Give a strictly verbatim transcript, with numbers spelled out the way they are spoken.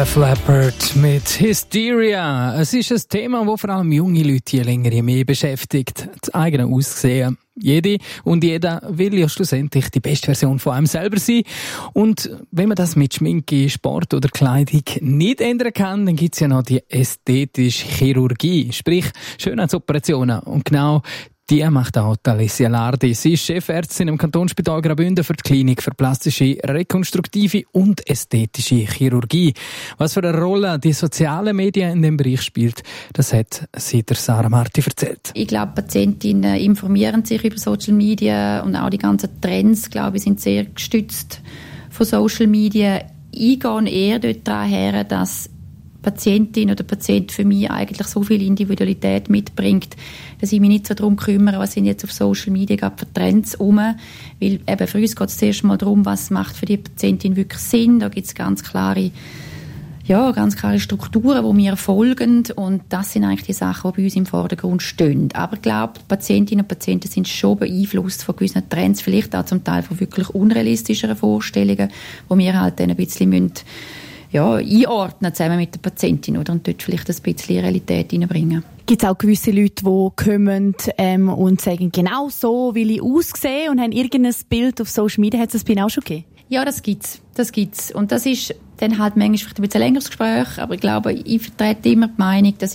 Def Leppard mit Hysteria. Es ist ein Thema, das vor allem junge Leute je länger je mehr beschäftigt. Das eigene Aussehen. Jede und jeder will ja schlussendlich die beste Version von einem selber sein. Und wenn man das mit Schminke, Sport oder Kleidung nicht ändern kann, dann gibt es ja noch die ästhetische Chirurgie, sprich Schönheitsoperationen. Und genau die macht auch Alessia Lardi. Sie ist Chefärztin im Kantonsspital Graubünden für die Klinik für plastische, rekonstruktive und ästhetische Chirurgie. Was für eine Rolle die sozialen Medien in dem Bereich spielt, das hat sie der Sarah Marti erzählt. Ich glaube, Patientinnen informieren sich über Social Media und auch die ganzen Trends, glaube ich, sind sehr gestützt von Social Media. Ich gehe eher dort daher, dass Patientin oder Patient für mich eigentlich so viel Individualität mitbringt, dass ich mich nicht so darum kümmere, was sind jetzt auf Social Media gerade für Trends rum. Weil eben für uns geht es zuerst mal darum, was macht für die Patientin wirklich Sinn. Da gibt es ganz klare, ja, ganz klare Strukturen, die wir folgen. Und das sind eigentlich die Sachen, die bei uns im Vordergrund stehen. Aber ich glaube, Patientinnen und Patienten sind schon beeinflusst von gewissen Trends, vielleicht auch zum Teil von wirklich unrealistischeren Vorstellungen, wo wir halt dann ein bisschen müssen ja, einordnen, zusammen mit der Patientin, oder? Und dort vielleicht ein bisschen Realität reinbringen. Gibt es auch gewisse Leute, die kommen ähm, und sagen, genau so will ich aussehen und haben irgendein Bild auf Social Media? Hat es das bei Ihnen auch schon gegeben? Ja, das gibt's. Das gibt's. Und das ist dann halt manchmal vielleicht ein bisschen ein längeres Gespräch, aber ich glaube, ich vertrete immer die Meinung, dass